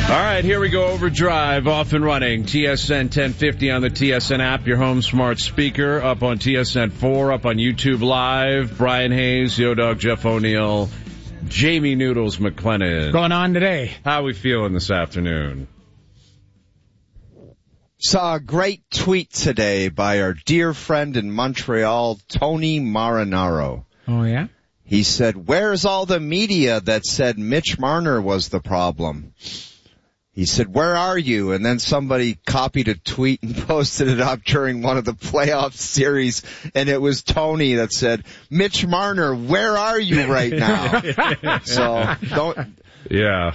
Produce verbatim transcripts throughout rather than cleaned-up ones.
All right, here we go. Overdrive, off and running. T S N ten fifty on the T S N app, your home smart speaker, up on T S N four, up on YouTube Live. Brian Hayes, Yo Dog, Jeff O'Neill, Jamie Noodles McLennan. Going on today. How we feeling this afternoon? Saw a great tweet today by our dear friend in Montreal, Tony Marinaro. Oh, yeah? He said, where's all the media that said Mitch Marner was the problem? He said, where are you? And then somebody copied a tweet and posted it up during one of the playoff series, and it was Tony that said, Mitch Marner, where are you right now? So, don't... Yeah.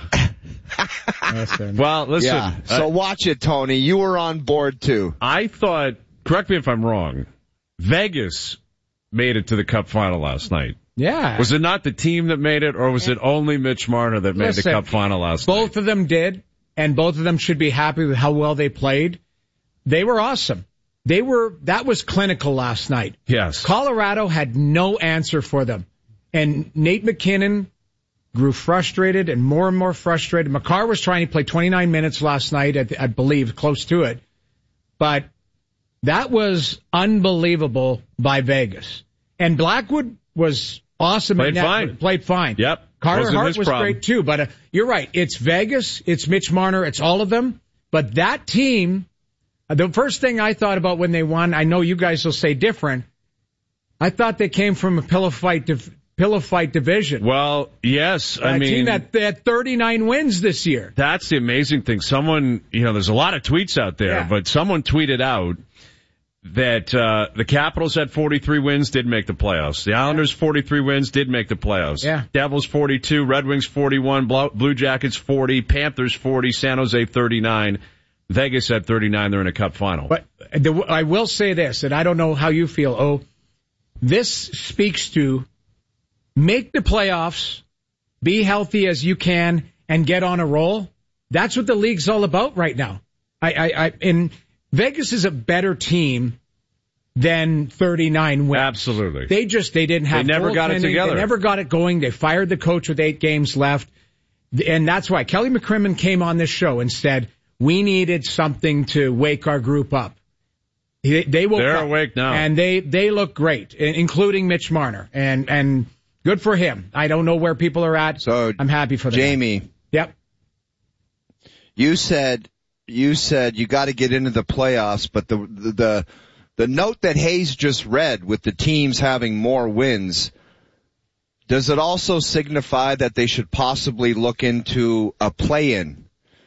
Well, listen. Yeah. So uh, watch it, Tony. You were on board, too. I thought, correct me if I'm wrong, Vegas made it to the Cup final last night. Yeah. Was it not the team that made it, or was it only Mitch Marner that made Listen, the Cup final last both night? Both of them did, and both of them should be happy with how well they played. They were awesome. They were, that was clinical last night. Yes. Colorado had no answer for them. And Nate McKinnon grew frustrated and more and more frustrated. Makar was trying to play twenty-nine minutes last night, I, I believe, close to it. But that was unbelievable by Vegas. And Blackwood was awesome. Played in that, fine. Played fine. Yep. Carter Wasn't Hart his was problem. great too. But uh, you're right. It's Vegas. It's Mitch Marner. It's all of them. But that team, uh, the first thing I thought about when they won, I know you guys will say different, I thought they came from a pillow fight div- pillow fight division. Well, yes. I a mean, team that had thirty-nine wins this year. That's the amazing thing. Someone, you know, there's a lot of tweets out there, Yeah. but someone tweeted out that uh the Capitals had forty-three wins, did make the playoffs. The Islanders, forty-three wins, did make the playoffs. Yeah. Devils, forty-two. Red Wings, forty-one. Blue Jackets, forty. Panthers, forty. San Jose, thirty-nine. Vegas had thirty-nine. They're in a Cup final. But the, I will say this, and I don't know how you feel. Oh, this speaks to make the playoffs, be healthy as you can, and get on a roll. That's what the league's all about right now. I, I, I and Vegas is a better team than thirty-nine wins. Absolutely. They just, they didn't have They never got it goaltending. together. They never got it going. They fired the coach with eight games left. And that's why Kelly McCrimmon came on this show and said, we needed something to wake our group up. They, they woke They're up, awake now. and they, they look great, including Mitch Marner. And, and good for him. I don't know where people are at. So I'm happy for them. Jamie. Yep. You said, you said you got to get into the playoffs, but the, the, the, the note that Hayes just read with the teams having more wins, does it also signify that they should possibly look into a play-in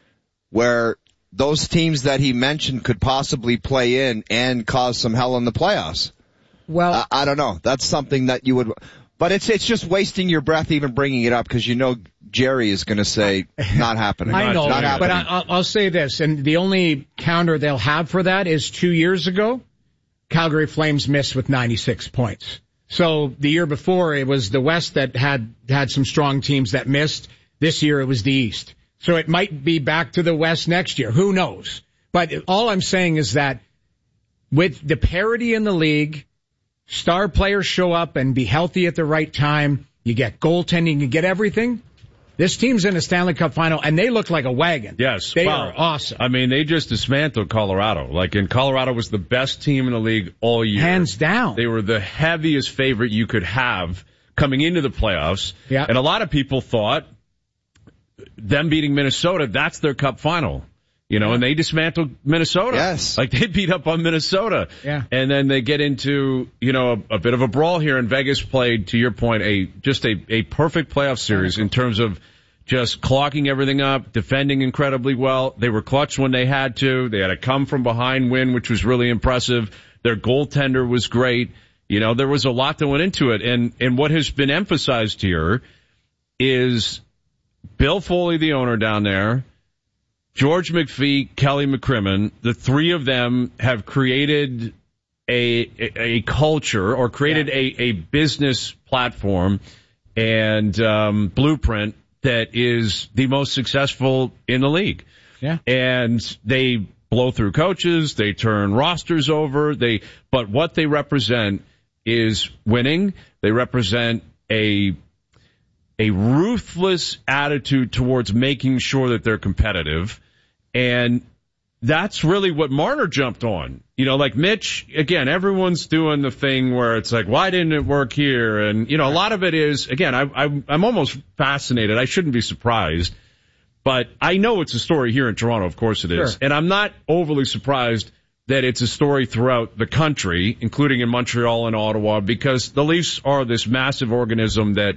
where those teams that he mentioned could possibly play in and cause some hell in the playoffs? Well, I, I don't know. That's something that you would, but it's, it's just wasting your breath even bringing it up because you know Jerry is going to say not happening. I know, not but happening. I, I'll say this, and the only counter they'll have for that is two years ago, Calgary Flames missed with ninety-six points. So the year before, it was the West that had had some strong teams that missed. This year, it was the East. So it might be back to the West next year. Who knows? But all I'm saying is that with the parity in the league, star players show up and be healthy at the right time. You get goaltending, you get everything. This team's in a Stanley Cup final, and they look like a wagon. Yes. They well, are awesome. I mean, they just dismantled Colorado. Like, and Colorado was the best team in the league all year. Hands down. They were the heaviest favorite you could have coming into the playoffs. Yeah. And a lot of people thought them beating Minnesota, that's their Cup final. You know, and they dismantled Minnesota. Yes. Like, they beat up on Minnesota. Yeah. And then they get into, you know, a, a bit of a brawl here, and Vegas played, to your point, a just a, a perfect playoff series in terms of just clocking everything up, defending incredibly well. They were clutch when they had to. They had a come-from-behind win, which was really impressive. Their goaltender was great. You know, there was a lot that went into it. And, and what has been emphasized here is Bill Foley, the owner down there, George McPhee, Kelly McCrimmon, the three of them have created a a, a culture or created yeah. a, a business platform and um, blueprint that is the most successful in the league. Yeah. And they blow through coaches, they turn rosters over, they but what they represent is winning. They represent a a ruthless attitude towards making sure that they're competitive. And that's really what Marner jumped on. You know, like Mitch, again, everyone's doing the thing where it's like, why didn't it work here? And, you know, a lot of it is, again, I, I, I'm almost fascinated. I shouldn't be surprised. But I know it's a story here in Toronto. Of course it is. Sure. And I'm not overly surprised that it's a story throughout the country, including in Montreal and Ottawa, because the Leafs are this massive organism that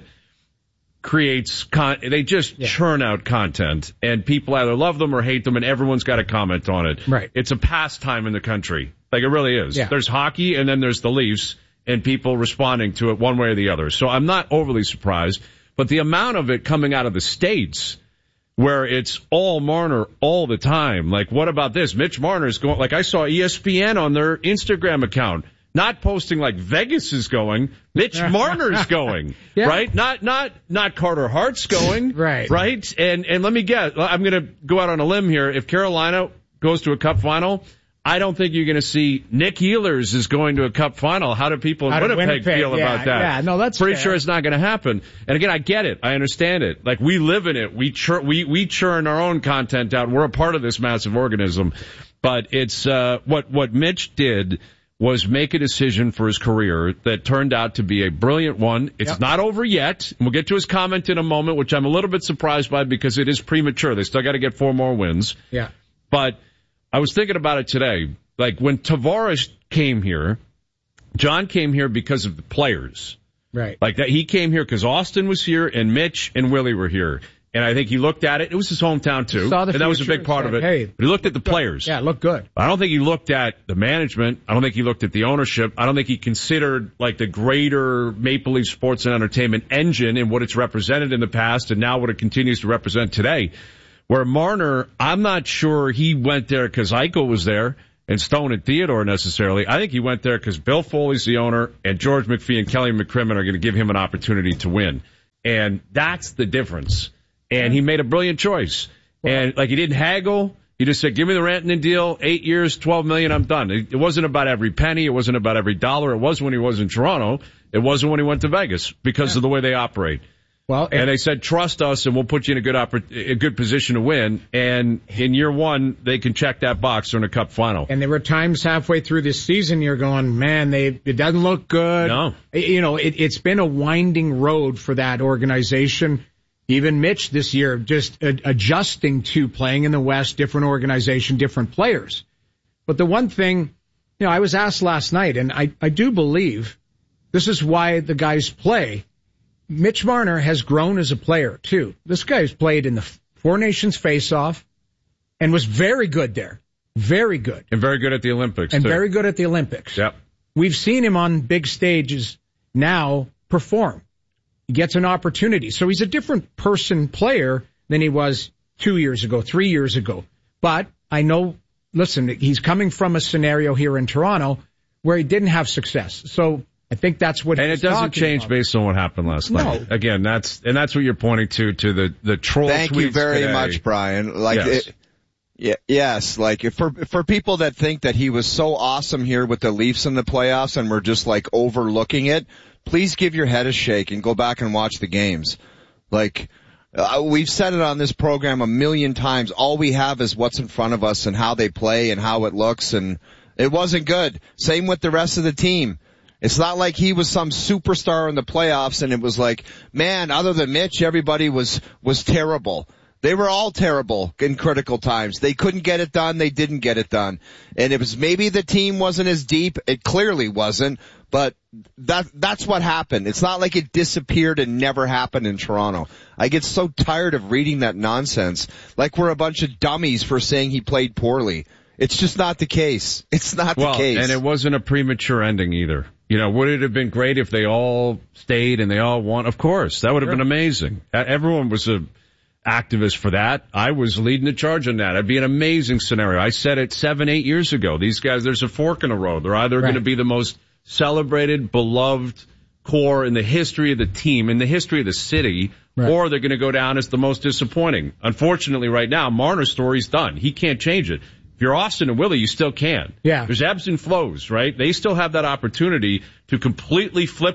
creates con- they just yeah. churn out content, and people either love them or hate them, and everyone's got a comment on it. Right. It's a pastime in the country. Like, it really is. Yeah. There's hockey, and then there's the Leafs, and people responding to it one way or the other. So I'm not overly surprised, but the amount of it coming out of the States, where it's all Marner all the time. Like, what about this? Mitch Marner's going, like, I saw E S P N on their Instagram account not posting like Vegas is going, Mitch Marner's going, yeah. right? Not, not, not Carter Hart's going, right? Right? And, and let me guess, I'm going to go out on a limb here. If Carolina goes to a cup final, I don't think you're going to see Nick Ehlers is going to a cup final. How do people in Winnipeg, Winnipeg feel yeah, about that? Yeah, no, that's pretty fair. sure it's not going to happen. And again, I get it. I understand it. Like, we live in it. We chur- we we churn our own content out. We're a part of this massive organism. But it's uh what what Mitch did was make a decision for his career that turned out to be a brilliant one. It's yep. not over yet. We'll get to his comment in a moment, which I'm a little bit surprised by because it is premature. They still got to get four more wins. Yeah. But I was thinking about it today. Like, when Tavares came here, John came here because of the players. Right. Like, that he came here because Austin was here and Mitch and Willie were here. And I think he looked at it. It was his hometown, too. Saw the and that was a big part said, of it. Hey, but he looked at the good. players. Yeah, it looked good. I don't think he looked at the management. I don't think he looked at the ownership. I don't think he considered, like, the greater Maple Leaf sports and entertainment engine and what it's represented in the past and now what it continues to represent today. Where Marner, I'm not sure he went there because Eichel was there and Stone and Theodore necessarily. I think he went there because Bill Foley's the owner and George McPhee and Kelly McCrimmon are going to give him an opportunity to win. And that's the difference. And he made a brilliant choice. And, like, he didn't haggle. He just said, give me the Rantanen deal, eight years, twelve million dollars, I'm done. It, it wasn't about every penny. It wasn't about every dollar. It was when he was in Toronto. It wasn't when he went to Vegas because yeah. of the way they operate. Well, and they said, trust us, and we'll put you in a good oppor- a good position to win. And in year one, they can check that box during a cup final. And there were times halfway through this season you're going, man, they it doesn't look good. No. You know, it, it's been a winding road for that organization. Even Mitch this year just uh, adjusting to playing in the West, different organization, different players. But the one thing, you know, I was asked last night, and I, I do believe this is why the guys play. Mitch Marner has grown as a player, too. This guy's played in the Four Nations face-off and was very good there. Very good. And very good at the Olympics, And too. very good at the Olympics. Yep. We've seen him on big stages now perform. He gets an opportunity. So he's a different person player than he was two years ago, three years ago. But I know, listen, he's coming from a scenario here in Toronto where he didn't have success. So I think that's what and he's it doesn't talking change about. based on what happened last No. night. Again, that's and that's what you're pointing to to the the troll. Thank tweets you very today. much, Brian. Like, yes. it, yeah, yes, like if for for people that think that he was so awesome here with the Leafs in the playoffs and we're just like overlooking it, please give your head a shake and go back and watch the games. Like, uh, we've said it on this program a million times. All we have is what's in front of us and how they play and how it looks, and it wasn't good. Same with the rest of the team. It's not like he was some superstar in the playoffs and it was like, man, other than Mitch, everybody was, was terrible. They were all terrible in critical times. They couldn't get it done. They didn't get it done. And it was maybe the team wasn't as deep. It clearly wasn't, but that, that's what happened. It's not like it disappeared and never happened in Toronto. I get so tired of reading that nonsense. Like we're a bunch of dummies for saying he played poorly. It's just not the case. It's not well, the case. And it wasn't a premature ending either. You know, would it have been great if they all stayed and they all won? Of course. That would have sure. been amazing. Everyone was a activist for that. I was leading the charge on that. It'd be an amazing scenario. I said it seven, eight years ago. These guys, there's a fork in the road. They're either right. going to be the most celebrated, beloved core in the history of the team, in the history of the city, right. or they're going to go down as the most disappointing. Unfortunately, right now, Marner's story's done. He can't change it. If you're Austin and Willie, you still can. Yeah. There's ebbs and flows, right? They still have that opportunity to completely flip it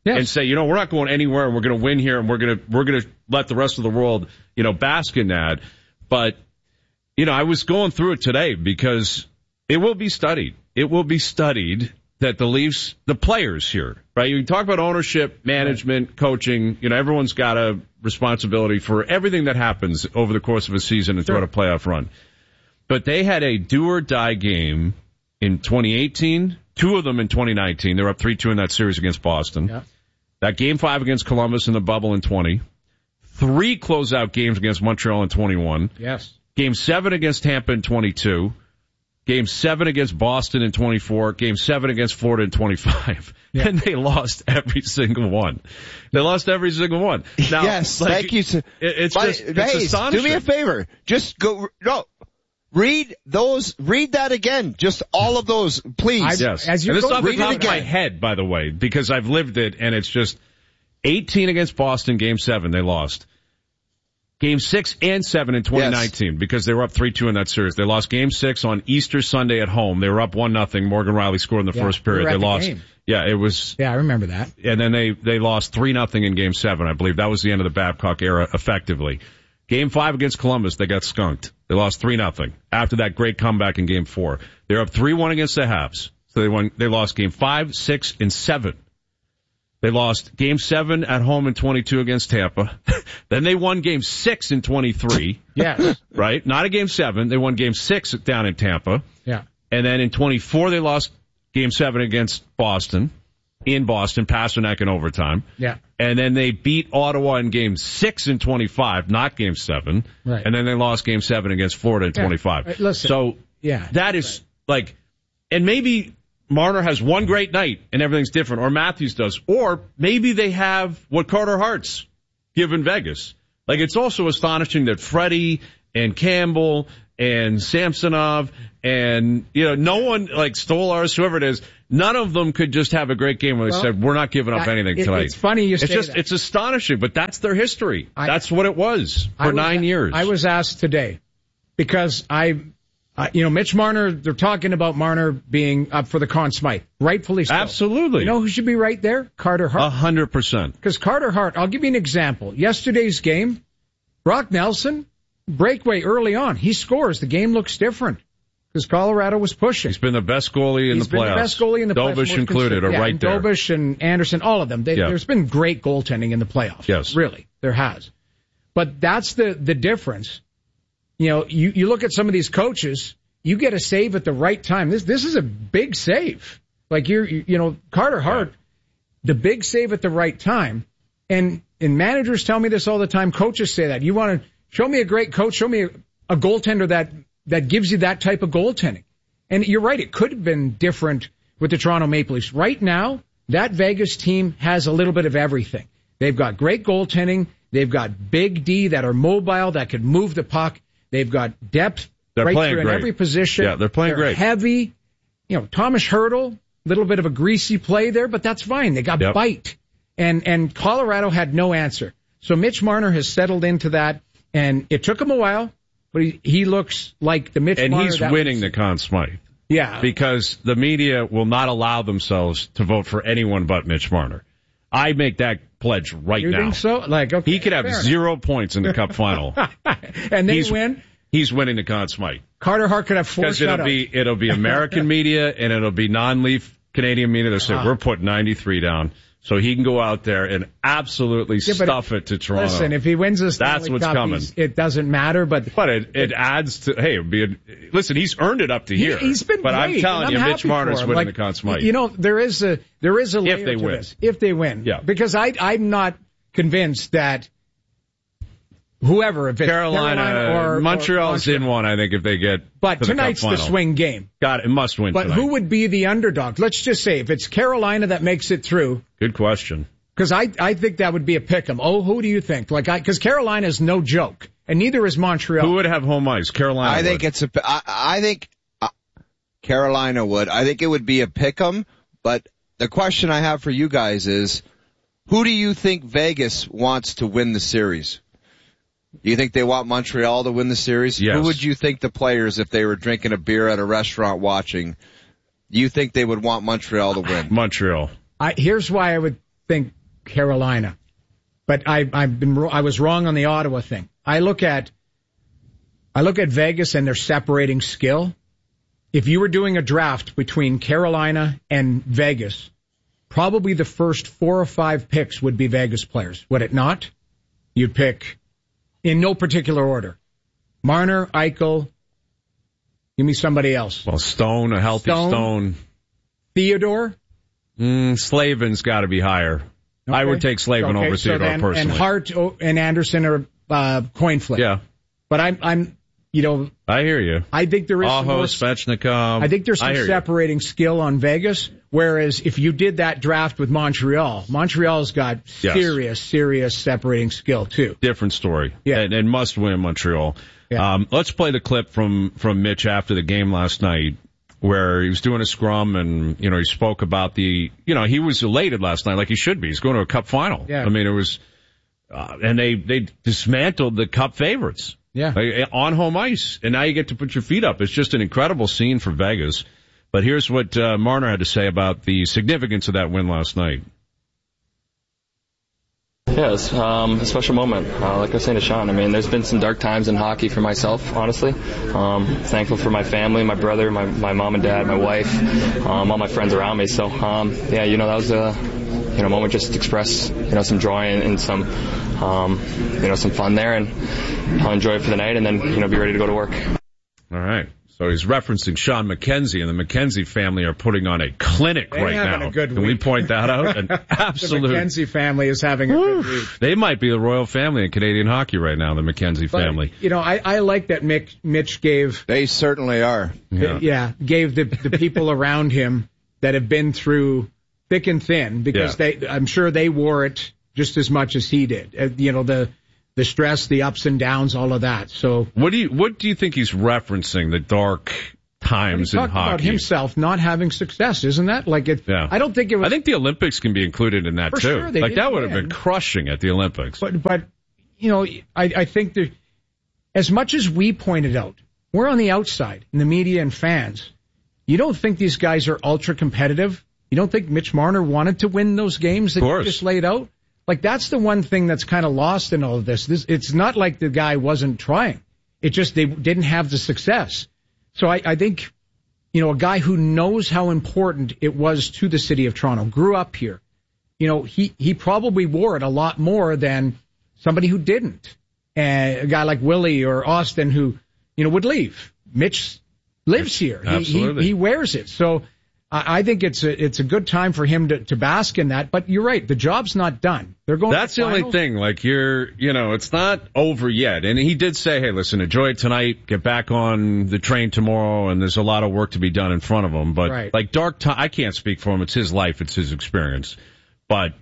Yes. and say, you know, we're not going anywhere and we're going to win here and we're going to, we're going to let the rest of the world, you know, bask in that. But, you know, I was going through it today because it will be studied. It will be studied that the Leafs, the players here, right? You talk about ownership, management, right. coaching, you know, everyone's got a responsibility for everything that happens over the course of a season and sure. throughout a playoff run. But they had a do or die game in twenty eighteen, two of them in twenty nineteen. They were up three two in that series against Boston. Yeah. That game five against Columbus in the bubble in twenty. Three closeout games against Montreal in twenty-one. Yes. Game seven against Tampa in twenty-two. Game seven against Boston in twenty-four. Game seven against Florida in twenty-five. Yeah. And they lost every single one. They lost every single one. Now, yes, like, thank you. It, it's but, just it's Hayes, astonishing. do me a favor. Just go, no. Read those, read that again. Just all of those, please. I, yes. As and this is off the read top it of my again. head, by the way, because I've lived it, and it's just eighteen against Boston, game seven, they lost. Game six and seven in twenty nineteen, yes. because they were up three two in that series. They lost game six on Easter Sunday at home. They were up one nothing. Morgan Riley scored in the yeah, first period. We they the lost. Game. Yeah, it was. Yeah, I remember that. And then they, they lost three nothing in game seven, I believe. That was the end of the Babcock era, effectively. Game five against Columbus, they got skunked. They lost three nothing. After that great comeback in game four. They're up three one against the Habs. So they won, they lost game five, six, and seven. They lost game seven at home in twenty-two against Tampa. Then they won game six in twenty-three. Yes. Right? Not a game seven. They won game six down in Tampa. Yeah. And then in twenty-four, they lost game seven against Boston. In Boston, Pasternak in overtime. Yeah. And then they beat Ottawa in game six in twenty-five, not game seven. Right. And then they lost game seven against Florida in yeah. twenty-five. Right, listen. So, yeah, that is right. like, and maybe Marner has one great night and everything's different, or Matthews does, or maybe they have what Carter Hart's given Vegas. Like, it's also astonishing that Freddie and Campbell and Samsonov and, you know, no one, like Stolarz, whoever it is, none of them could just have a great game where they well, said, we're not giving up anything it, tonight. It's funny you it's say just, that. It's astonishing, but that's their history. I, that's what it was for was, nine years. I was asked today because I, uh, you know, Mitch Marner, they're talking about Marner being up for the Conn Smythe. Rightfully so. Absolutely. You know who should be right there? Carter Hart. A hundred percent. Because Carter Hart, I'll give you an example. Yesterday's game, Brock Nelson, breakaway early on. He scores. The game looks different because Colorado was pushing. He's been the best goalie in He's the playoffs. He's been the best goalie in the playoffs. Dobish included, are yeah, right and there. Dobish and Anderson, all of them. They, yeah. There's been great goaltending in the playoffs. Yes. Really, there has. But that's the, the difference. You know, you, you look at some of these coaches, you get a save at the right time. This this is a big save. Like, you're, you, you know, Carter Hart, yeah. the big save at the right time. And, and managers tell me this all the time. Coaches say that. You want to show me a great coach, show me a, a goaltender that, that gives you that type of goaltending. And you're right, it could have been different with the Toronto Maple Leafs. Right now, that Vegas team has a little bit of everything. They've got great goaltending. They've got big D that are mobile, that could move the puck. They've got depth they're right playing through in great. every position. Yeah, they're playing they're great. Heavy. You know, Thomas Hertl, little bit of a greasy play there, but that's fine. They got yep. bite. And, and Colorado had no answer. So Mitch Marner has settled into that, and it took him a while, but he, he looks like the Mitch and Marner. And he's that winning was, the Conn Smythe. Yeah. Because the media will not allow themselves to vote for anyone but Mitch Marner. I make that pledge right you now. You think so? Like, okay. He could have zero points in the Cup final. And they he's, win? He's winning the Conn Smythe. Carter Hart could have four shutouts. Because it'll be, it'll be American media and it'll be non-Leaf Canadian media. They'll say, uh, we're putting ninety-three down. So he can go out there and absolutely yeah, stuff it, it to Toronto. Listen, if he wins this, that's what's Cup, coming. It doesn't matter, but but it, it adds to. Hey, it'd be a, listen, he's earned it up to he, here. He's been but great, I'm telling I'm you, Mitch Marner's winning like, the Conn Smythe. You know, there is a there is a layer if they to win. this. If they win, yeah. Because I I'm not convinced that whoever, if it's Carolina, Carolina or Montreal's or in one, I think, if they get. But to tonight's the, the swing game. Got it. It must win. But tonight. who would be the underdog? Let's just say if it's Carolina that makes it through. Good question. Because I I think that would be a pick 'em. Oh, who do you think? Like, I because Carolina is no joke, and neither is Montreal. Who would have home ice? Carolina. I would. think it's a. I, I think uh, Carolina would. I think it would be a pick 'em. But the question I have for you guys is, who do you think Vegas wants to win the series? Do you think they want Montreal to win the series? Yes. Who would you think the players, if they were drinking a beer at a restaurant watching, you think they would want Montreal to win? Montreal. I, here's why I would think Carolina. But I, I've been, I was wrong on the Ottawa thing. I look at, I look at Vegas and their separating skill. If you were doing a draft between Carolina and Vegas, probably the first four or five picks would be Vegas players, would it not? You'd pick, in no particular order, Marner, Eichel, give me somebody else. Well, Stone, a healthy Stone. Stone. Theodore? Mm, Slavin's got to be higher. Okay. I would take Slavin okay, over so Theodore then, personally. And Hart and Anderson are uh, coin flip. Yeah. But I'm, I'm, you know. I hear you. I think there is Aho, some more, Svechnikov. I think there's some separating you. skill on Vegas. Whereas if you did that draft with Montreal, Montreal's got yes. serious, serious separating skill too. Different story. Yeah. And, and must win Montreal. Yeah. Um, let's play the clip from, from Mitch after the game last night, where he was doing a scrum and, you know, he spoke about the, you know, he was elated last night like he should be. He's going to a cup final. Yeah. I mean, it was, uh, and they, they dismantled the cup favorites. Yeah. Like, on home ice. And now you get to put your feet up. It's just an incredible scene for Vegas. But here's what, uh, Marner had to say about the significance of that win last night. Yeah, it's um, a special moment. Uh, like I was saying to Sean, I mean, there's been some dark times in hockey for myself, honestly. Um, thankful for my family, my brother, my, my mom and dad, my wife, um, all my friends around me. So, um, yeah, you know, that was a you know moment just to express you know some joy and, and some um, you know some fun there, and I'll enjoy it for the night, and then you know be ready to go to work. All right. So he's referencing Sean McKenzie, and the McKenzie family are putting on a clinic They're right having now. a good Can week. we point that out? An absolute. The McKenzie family is having a good week. They might be the royal family in Canadian hockey right now, the McKenzie but, family. You know, I, I like that Mick, Mitch gave. They certainly are. Yeah, yeah gave the, the people around him that have been through thick and thin, because yeah. they, I'm sure they wore it just as much as he did. Uh, you know, the, the stress, the ups and downs, all of that. So. What do you, what do you think he's referencing? The dark times in hockey. About himself not having success, isn't that like it? Yeah. I don't think it was. I think the Olympics can be included in that For too. sure, they like did that would have win. been crushing at the Olympics. But but you know, I I think that as much as we pointed out, we're on the outside in the media and fans. You don't think these guys are ultra competitive? You don't think Mitch Marner wanted to win those games that you just laid out? Like that's the one thing that's kind of lost in all of this. This it's not like the guy wasn't trying. It just they didn't have the success. So I, I think, you know, a guy who knows how important it was to the city of Toronto, grew up here, you know, he, he probably wore it a lot more than somebody who didn't. And a guy like Willie or Austin who, you know, would leave. Mitch lives here. He, Absolutely. he, he wears it. So I, I think it's a, it's a good time for him to, to bask in that. But you're right. The job's not done. They're going That's to the only finals. thing. Like you're, you know, it's not over yet. And he did say, hey, listen, enjoy it tonight. Get back on the train tomorrow. And there's a lot of work to be done in front of him. But Right. like dark time, I can't speak for him. It's his life. It's his experience. But,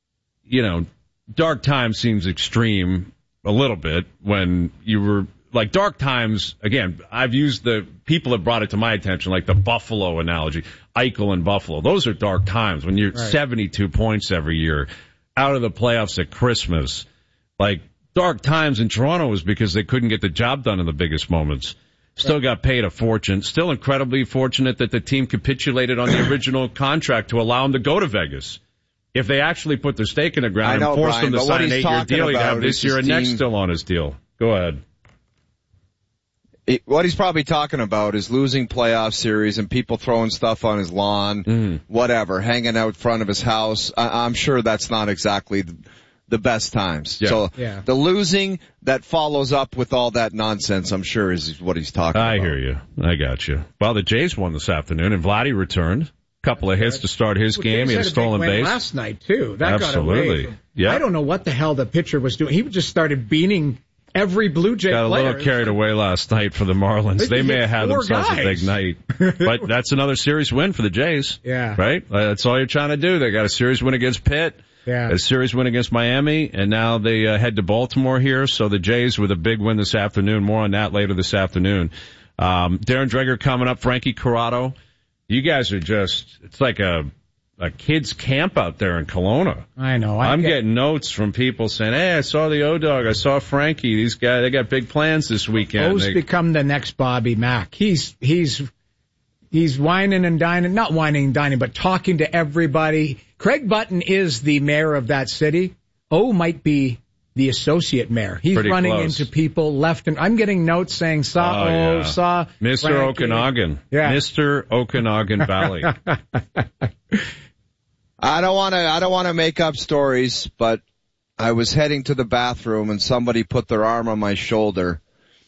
you know, dark time seems extreme a little bit when you were like dark times. Again, I've used the people that brought it to my attention, like the Buffalo analogy, Eichel and Buffalo. Those are dark times when you're Right. seventy-two points every year, out of the playoffs at Christmas. Like dark times in Toronto was because they couldn't get the job done in the biggest moments. Still right. got paid a fortune. Still incredibly fortunate that the team capitulated on the original contract to allow him to go to Vegas. If they actually put their stake in the ground know, and forced Brian, him to sign an eight-year deal, he'd have this year and team... next still on his deal. Go ahead. It, what he's probably talking about is losing playoff series and people throwing stuff on his lawn, mm. whatever, hanging out front of his house. I, I'm sure that's not exactly the, the best times. Yeah. So yeah. the losing that follows up with all that nonsense, I'm sure, is what he's talking I about. hear you. I got you. Well, the Jays won this afternoon, and Vladdy returned. Couple of hits to start his well, game. Jays He had a big stolen win base last night too. That Absolutely. got away. Yeah. I don't know what the hell the pitcher was doing. He just started beaning every Blue Jay Got a player. little carried away last night for the Marlins. They may have had themselves guys. a big night, but that's another series win for the Jays. Yeah. Right. Uh, that's all you're trying to do. They got a series win against Pitt. Yeah. A series win against Miami, and now they uh, head to Baltimore here. So the Jays with a big win this afternoon. More on that later this afternoon. Um, Darren Dreger coming up. Frankie Corrado. You guys are just, it's like a, a kid's camp out there in Kelowna. I know. I I'm get, getting notes from people saying, hey, I saw the O-Dog. I saw Frankie. These guys, they got big plans this weekend. O's they, become the next Bobby Mack. He's, he's, he's whining and dining, not whining and dining, but talking to everybody. Craig Button is the mayor of that city. O might be the associate mayor. He's Pretty running close. into people left and I'm getting notes saying saw Oh, O, yeah. saw Mister Frankie. Okanagan. Yeah. Mister Okanagan Valley. I don't want to, I don't want to make up stories, but I was heading to the bathroom and somebody put their arm on my shoulder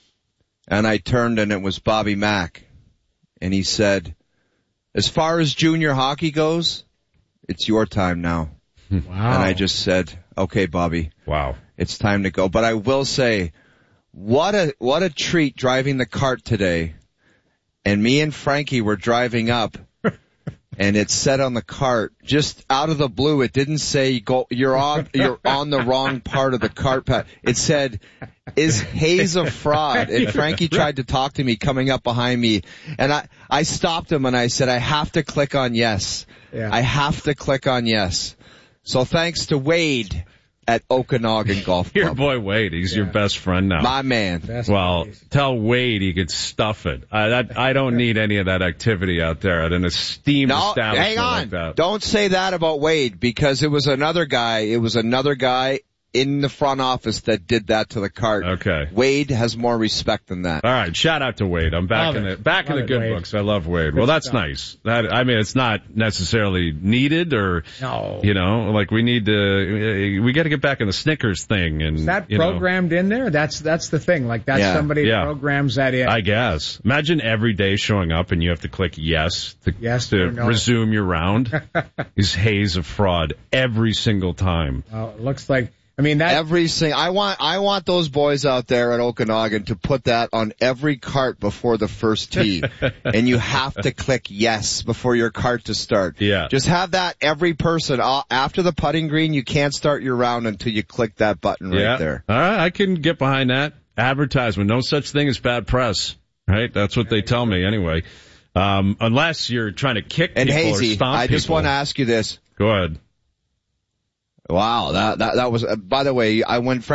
and I turned and it was Bobby Mack. And he said, as far as junior hockey goes, it's your time now. Wow. And I just said, okay, Bobby. Wow. It's time to go. But I will say, what a, what a treat driving the cart today. And me and Frankie were driving up and it said on the cart, just out of the blue, it didn't say go, you're on, you're on the wrong part of the cart path. It said, is Hayes a fraud? And Frankie tried to talk to me coming up behind me and I, I stopped him and I said, I have to click on yes. Yeah. I have to click on yes. So thanks to Wade at Okanagan Golf Your Club. boy Wade, he's your best friend now. My man. Best Well, place. tell Wade he could stuff it. I, that, I don't need any of that activity out there at an esteemed No, establishment hang on. like that. Don't say that about Wade because it was another guy. It was another guy in the front office that did that to the cart. Okay. Wade has more respect than that. All right, shout out to Wade. I'm back Love in it. the back in Love the it, good Wade. books. I love Wade. Well, that's stuff. nice. That I mean, it's not necessarily needed, or No. you know, like we need to. We got to get back in the Snickers thing, and Is that you know, programmed in there? That's that's the thing. Like that's Yeah. somebody Yeah. programs that in. I guess. Imagine every day showing up and you have to click yes to, Yes to or no. resume your round. Is Hayes a fraud every single time? Oh, it looks like. I mean that. Every sing, I want, I want those boys out there at Okanagan to put that on every cart before the first tee. And you have to click yes before your cart to start. Yeah. Just have that every person. Uh, after the putting green, you can't start your round until you click that button right yeah. there. All right, I can get behind that. Advertisement. No such thing as bad press. Right? That's what they tell me anyway. Um, unless you're trying to kick And people or Hazy, stomp I just people. want to ask you this. Go ahead. Wow, that, that, that was, uh, by the way, I went